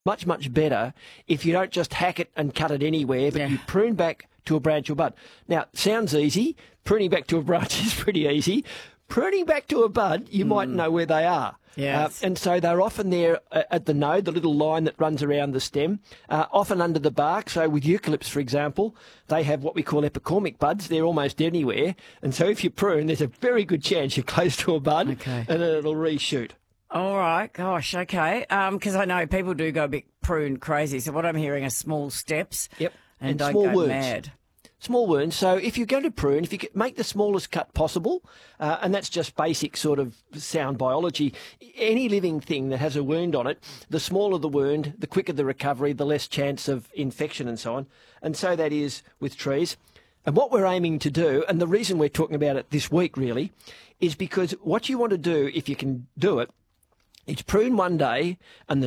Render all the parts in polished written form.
much, much better if you don't just hack it and cut it anywhere, but you prune back to a branch or bud. Now, sounds easy. Pruning back to a branch is pretty easy. Pruning back to a bud, you might know where they are. Yes. And so they're often there at the node, the little line that runs around the stem, often under the bark. So with eucalypts, for example, they have what we call epicormic buds. They're almost anywhere. And so if you prune, there's a very good chance you're close to a bud and it'll reshoot. All right, gosh, okay. Because I know people do go a bit prune crazy. So what I'm hearing are small steps. Yep. And don't small go wounds. mad. Small wounds. So if you're going to prune, if you make the smallest cut possible, and that's just basic sort of sound biology, any living thing that has a wound on it, the smaller the wound, the quicker the recovery, the less chance of infection and so on. And so that is with trees. And what we're aiming to do, and the reason we're talking about it this week really, is because what you want to do, if you can do it, is prune one day and the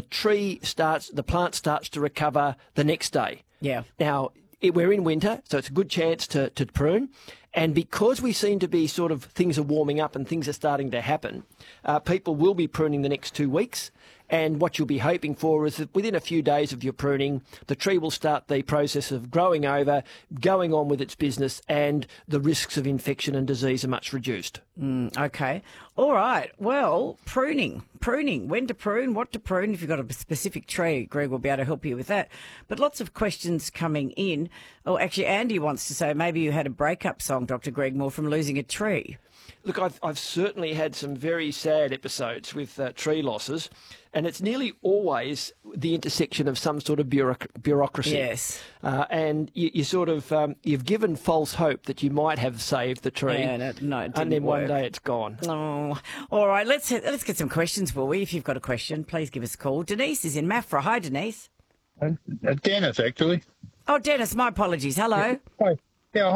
plant starts to recover the next day. Yeah. Now, we're in winter, so it's a good chance to prune. And because we seem to be sort of things are warming up and things are starting to happen, people will be pruning the next 2 weeks. And what you'll be hoping for is that within a few days of your pruning, the tree will start the process of growing over, going on with its business, and the risks of infection and disease are much reduced. Okay. All right. Well, pruning. When to prune, what to prune. If you've got a specific tree, Greg will be able to help you with that. But lots of questions coming in. Oh, actually, Andy wants to say maybe you had a breakup song, Dr. Greg Moore, from losing a tree. Look, I've certainly had some very sad episodes with tree losses, and it's nearly always the intersection of some sort of bureaucracy. Yes. And you sort of, you've given false hope that you might have saved the tree. Yeah, no, it didn't and then work. one day it's gone. Oh, all right. Let's get some questions, will we? If you've got a question, please give us a call. Denise is in Maffra. Hi, Denise. Dennis, actually. Oh, Dennis, my apologies. Hello. Hi. Yeah,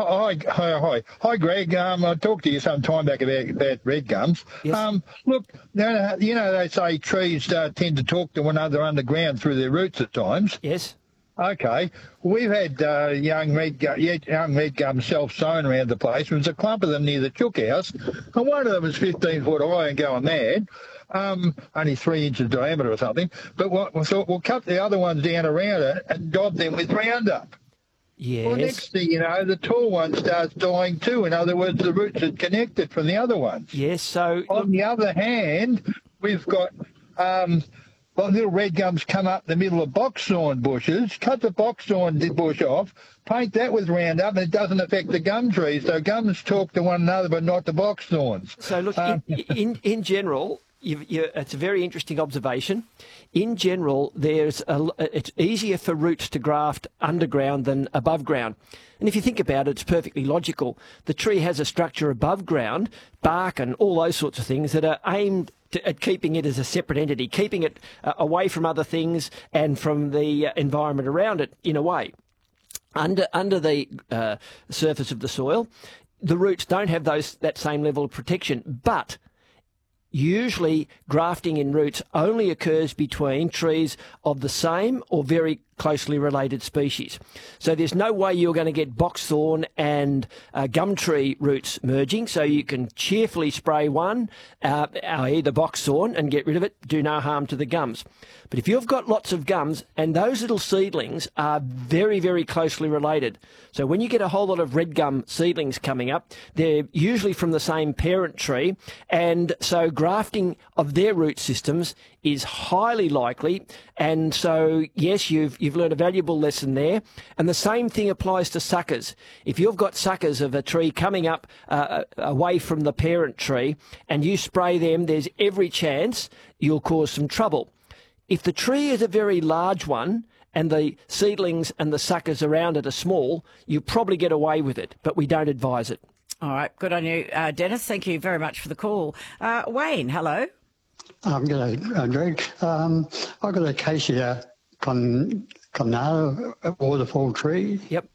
hi, Greg. I talked to you some time back about red gums. Yes. Look, you know they say trees tend to talk to one another underground through their roots at times. Yes. Okay, we've had young red gums self-sown around the place. There was a clump of them near the chook house, and one of them was 15 foot high and going mad. Only 3 inches diameter or something. But we thought we'll cut the other ones down around it and dab them with Roundup. Yes. Well, next thing you know, the tall one starts dying too. In other words, the roots are connected from the other ones. Yes. So on the other hand, we've got little red gums come up the middle of boxthorn bushes. Cut the boxthorn bush off, paint that with Roundup, and it doesn't affect the gum trees. So gums talk to one another, but not the boxthorns. So look, in general. It's a very interesting observation. In general, it's easier for roots to graft underground than above ground. And if you think about it, it's perfectly logical. The tree has a structure above ground, bark and all those sorts of things that are aimed at keeping it as a separate entity, keeping it away from other things and from the environment around it in a way. Under the surface of the soil, the roots don't have that same level of protection, but usually grafting in roots only occurs between trees of the same or very closely related species. So there's no way you're going to get boxthorn and gum tree roots merging, so you can cheerfully spray one, i.e. the boxthorn, and get rid of it, do no harm to the gums. But if you've got lots of gums, and those little seedlings are very, very closely related, so when you get a whole lot of red gum seedlings coming up, they're usually from the same parent tree, and so grafting of their root systems is highly likely. And so, yes, you've learned a valuable lesson there. And the same thing applies to suckers. If you've got suckers of a tree coming up away from the parent tree and you spray them, there's every chance you'll cause some trouble. If the tree is a very large one and the seedlings and the suckers around it are small, you probably get away with it, but we don't advise it. All right, good on you, Dennis. Thank you very much for the call. Wayne, hello. G'day, Greg. I've got acacia cornado waterfall tree. Yep.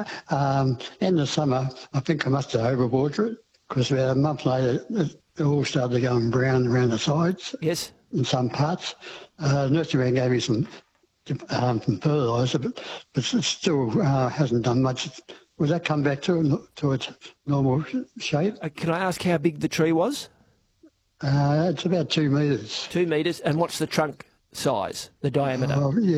In the summer, I think I must have overwatered it because about a month later, it all started going brown around the sides. Yes. In some parts. Nurseryman gave me some fertiliser, but it still hasn't done much. Would that come back to its normal shape? Can I ask how big the tree was? It's about 2 metres. 2 metres. And what's the trunk size, the diameter? Yeah.